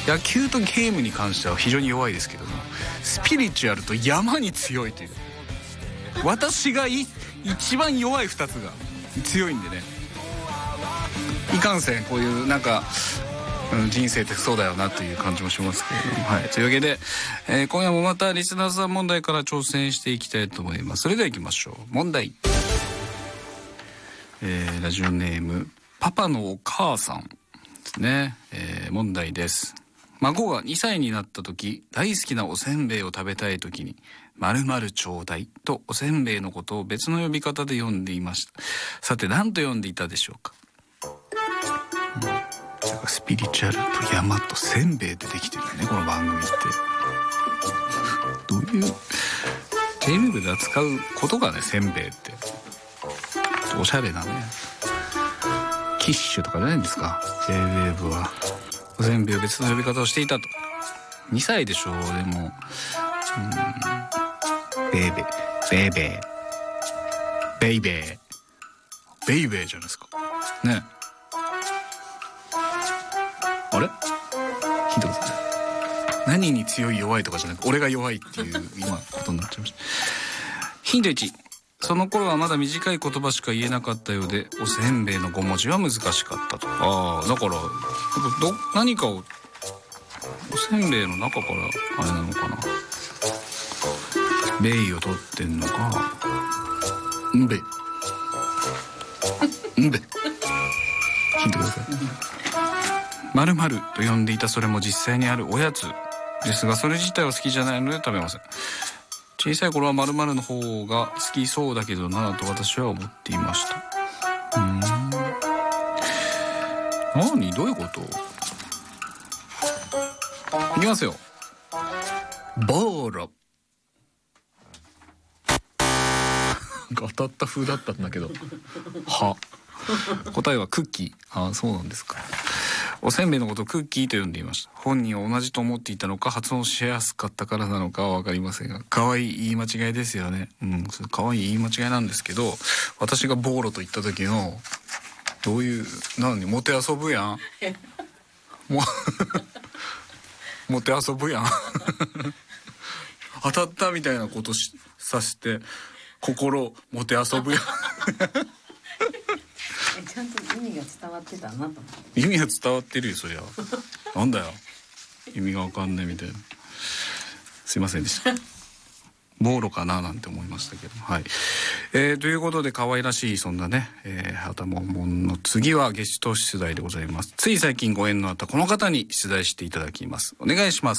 野球とゲームに関しては非常に弱いですけども、スピリチュアルと山に強いという、私が一番弱い2つが強いんでね、いかんせんこういうなんか、人生ってそうだよなという感じもしますけれども、はい、というわけで、今夜もまたリスナーさん問題から挑戦していきたいと思います。それでは行きましょう。問題、ラジオネームパパのお母さんですね。問題です。孫が2歳になった時、大好きなおせんべいを食べたい時に〇〇ちょうだいとおせんべいのことを別の呼び方で呼んでいました。さて何と呼んでいたでしょうか。スピリチュアルと山とせんべいでできてるよね、この番組って。どういうテレビで扱うことがね、せんべいっておしゃれなね、キッシュとかじゃないんですか。 J-WAVE はおせんべいを別の呼び方をしていたと。2歳でしょう。でもベイベーベイベーベイベーベイベーじゃないですかね。あれヒントください。何に強い弱いとかじゃなく、俺が弱いっていう今ことになっちゃいました。ヒント1、その頃はまだ短い言葉しか言えなかったようで、おせんべいの5文字は難しかったと。ああ、だから何かをおせんべいの中からあれなのかな、ベイを取ってんのか、んべんべ、ヒントください。〇〇と呼んでいたそれも実際にあるおやつですが、それ自体は好きじゃないので食べません。小さい頃は〇〇の方が好きそうだけどなと私は思っていました。何、どういうこと。いきますよ。ボーロ当たった風だったんだけどは答えはクッキー。ああ、そうなんですか。おせんべいのことをクッキーと呼んでいました。本人は同じと思っていたのか、発音しやすかったからなのかは分かりませんが、可愛い言い間違いですよね。それ可愛い言い間違いなんですけど、私がボーロと言った時のどういう、何、もてあそぶやんもてあそぶやん当たったみたいなことさして心もてあそぶやんちゃんと意味が伝わってたなと思って。 意味が伝わってるよ、そりゃ。なんだよ、意味がわかんないみたいな。すいませんでした。ボーロかななんて思いましたけど、はい。ということで、可愛らしいそんなね、はたもんもんの次はゲスト出題でございます。つい最近ご縁のあったこの方に出題していただきます。お願いします。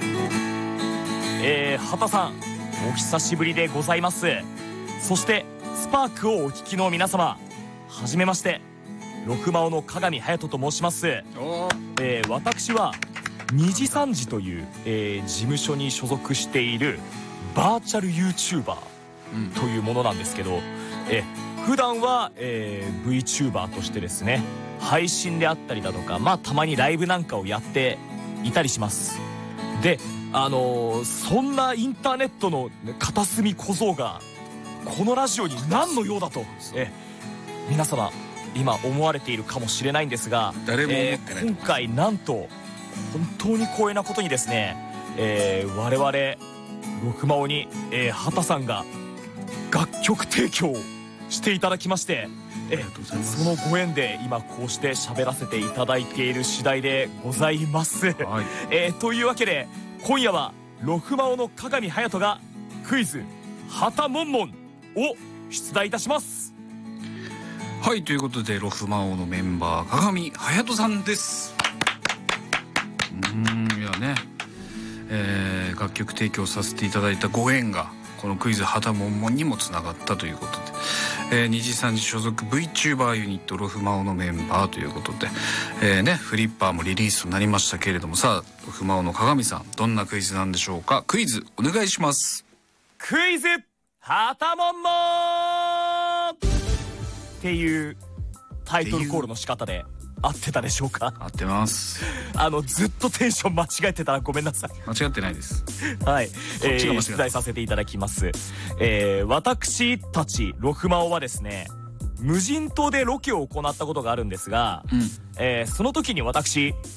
畑さん、お久しぶりでございます。そしてスパークをお聞きの皆様、はじめまして、ロフマオの鏡隼人と申します。私は2時3時という、事務所に所属しているバーチャル YouTuber というものなんですけど、普段は、VTuber としてですね、配信であったりだとか、たまにライブなんかをやっていたりします。で、そんなインターネットの片隅小僧がこのラジオに何の用だと、皆様今思われているかもしれないんですが、 誰も思ってない、 今回なんと本当に光栄なことにですね、我々ロフマオに、畑さんが楽曲提供をしていただきまして、そのご縁で今こうして喋らせていただいている次第でございます、はい。というわけで今夜はロフマオの鏡隼人がクイズ畑もんもんを出題いたします。 はい、ということでロフマオのメンバー鏡隼人さんです。いやね、楽曲提供させていただいたご縁がこのクイズ畑もんもんにもつながったということで、2時3時所属 VTuber ユニットロフマオのメンバーということで、フリッパーもリリースとなりましたけれども、さあロフマオの鏡さん、どんなクイズなんでしょうか。クイズお願いします。 クイズ畑もんもんっていうタイトルコールの仕方で合ってたでしょうか。 合ってます。 ずっとテンション間違えてたらごめんなさい。 間違ってないです。 はい、 出題させていただきます。私たちロフマオはですね、無人島でロケを行ったことがあるんですが、その時に私